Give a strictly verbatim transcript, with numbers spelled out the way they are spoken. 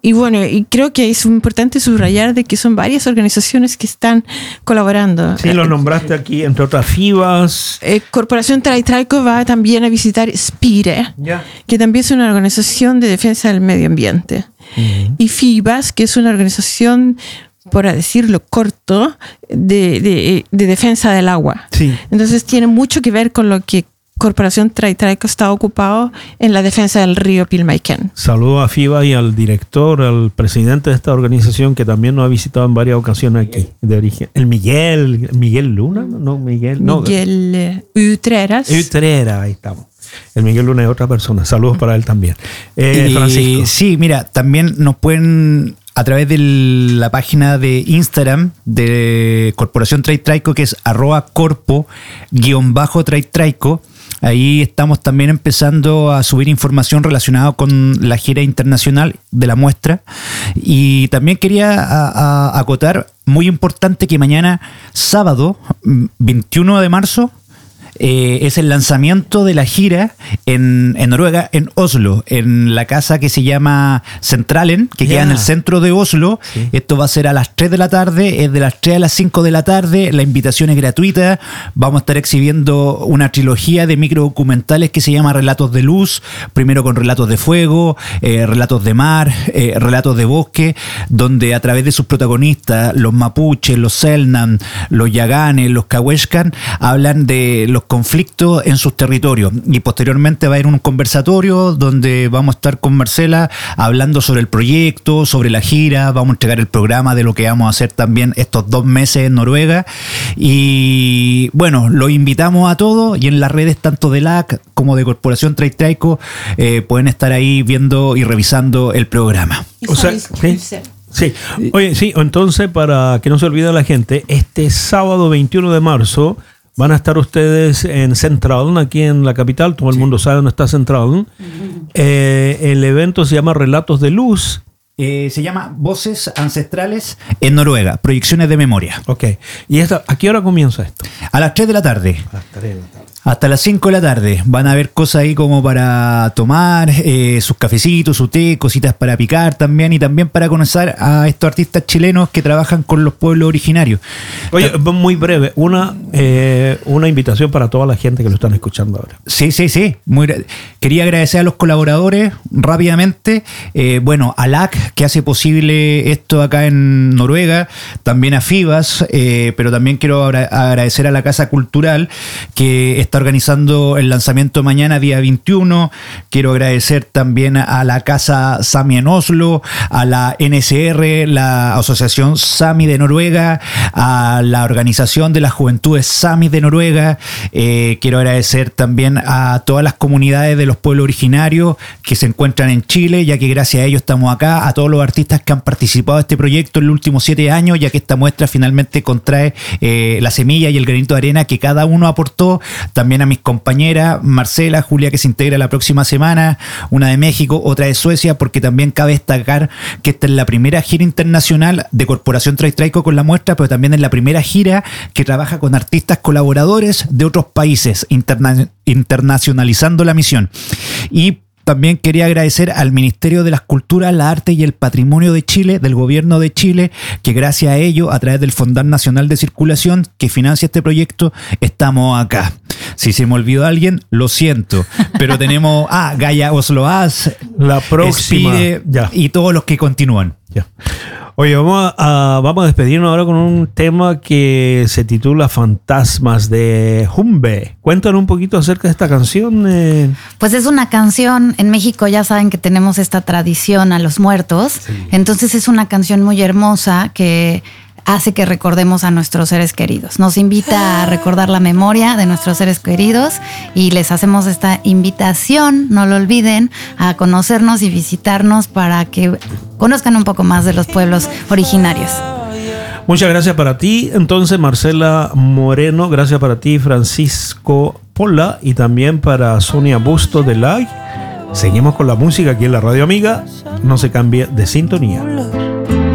y bueno, y creo que es importante subrayar de que son varias organizaciones que están colaborando. Sí, lo nombraste aquí, entre otras FIBAS. Eh, Corporación Traitraico va también a visitar Spire, Yeah. que también es una organización de defensa del medio ambiente. Uh-huh. Y FIBAS, que es una organización, por decirlo corto, de, de, de defensa del agua. Sí. Entonces tiene mucho que ver con lo que Corporación Traitraico está ocupado en la defensa del río Pilmaiquén. Saludo a FIBA y al director, al presidente de esta organización que también nos ha visitado en varias ocasiones aquí, de origen. El Miguel, Miguel Luna, no, Miguel, no. Miguel eh, Utreras. Utreras, ahí estamos. El Miguel Luna es otra persona. Saludos para él también. Eh, y, Francisco. Sí, mira, también nos pueden, a través de la página de Instagram de Corporación Traitraico, que es arroba corpo guión bajo traitraico. Ahí estamos también empezando a subir información relacionada con la gira internacional de la muestra. Y también quería a, a, acotar, muy importante, que mañana, sábado, veintiuno de marzo, Eh, es el lanzamiento de la gira en, en Noruega, en Oslo, en la casa que se llama Centralen, que yeah. queda en el centro de Oslo. Sí. Esto va a ser a las tres de la tarde, es de las tres a las cinco de la tarde, la invitación es gratuita. Vamos a estar exhibiendo una trilogía de microdocumentales que se llama Relatos de Luz, primero con relatos de fuego, eh, relatos de mar, eh, relatos de bosque, donde a través de sus protagonistas, los mapuches, los selknam, los yaganes, los cahuéscan, hablan de los conflictos en sus territorios, y posteriormente va a haber un conversatorio donde vamos a estar con Marcela hablando sobre el proyecto, sobre la gira. Vamos a entregar el programa de lo que vamos a hacer también estos dos meses en Noruega, y bueno, los invitamos a todos, y en las redes tanto de L A C como de Corporación Traitraico eh, pueden estar ahí viendo y revisando el programa. O sea, ¿sí? Sí, oye, sí, entonces para que no se olvide la gente, este sábado veintiuno de marzo van a estar ustedes en Central, aquí en la capital. Todo el sí. mundo sabe dónde está Central. Uh-huh. Eh, el evento se llama Relatos de Luz. Eh, se llama Voces Ancestrales en Noruega, proyecciones de memoria. Ok. ¿Y esta, a qué hora comienza esto? A las tres de la tarde. A las tres de la tarde. Hasta las cinco de la tarde. Van a haber cosas ahí como para tomar, eh, sus cafecitos, su té, cositas para picar también, y también para conocer a estos artistas chilenos que trabajan con los pueblos originarios. Oye, muy breve, una, eh, una invitación para toda la gente que lo están escuchando ahora. Sí, sí, sí. Muy, quería agradecer a los colaboradores rápidamente. Eh, bueno, a L A C, que hace posible esto acá en Noruega, también a FIBAS, eh, pero también quiero agradecer a la Casa Cultural, que está organizando el lanzamiento mañana, día veintiuno. Quiero agradecer también a la Casa Sami en Oslo, a la N S R, la Asociación Sami de Noruega, a la Organización de las Juventudes Sami de Noruega. Eh, quiero agradecer también a todas las comunidades de los pueblos originarios que se encuentran en Chile, ya que gracias a ellos estamos acá, a todos los artistas que han participado de este proyecto en los últimos siete años, ya que esta muestra finalmente contrae eh, la semilla y el granito de arena que cada uno aportó. También a mis compañeras Marcela, Julia, que se integra la próxima semana, una de México, otra de Suecia, porque también cabe destacar que esta es la primera gira internacional de Corporación Traitraico con la muestra, pero también es la primera gira que trabaja con artistas colaboradores de otros países, interna- internacionalizando la misión. Y también quería agradecer al Ministerio de las Culturas, la Arte y el Patrimonio de Chile, del Gobierno de Chile, que gracias a ello, a través del Fondar Nacional de Circulación, que financia este proyecto, estamos acá. Si se me olvidó alguien, lo siento, pero tenemos a ah, Gaia Oslo As, la próxima, Spire, ya. Y todos los que continúan. Ya. Oye, vamos a, vamos a despedirnos ahora con un tema que se titula Fantasmas, de Humbe. Cuéntanos un poquito acerca de esta canción. Eh. Pues es una canción, en México ya saben que tenemos esta tradición a los muertos, sí. Entonces es una canción muy hermosa que hace que recordemos a nuestros seres queridos. Nos invita a recordar la memoria de nuestros seres queridos y les hacemos esta invitación, no lo olviden, a conocernos y visitarnos para que conozcan un poco más de los pueblos originarios. Muchas gracias para ti, entonces, Marcela Moreno. Gracias para ti, Francisco Pola, y también para Sonia Busto de L A I. Seguimos con la música aquí en la Radio Amiga. No se cambie de sintonía.